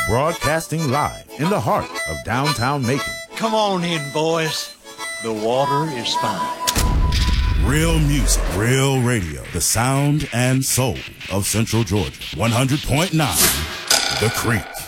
Broadcasting live in the heart of downtown Macon. Come on in, boys. The water is fine. Real music, real radio. The sound and soul of Central Georgia. 100.9 The Creek.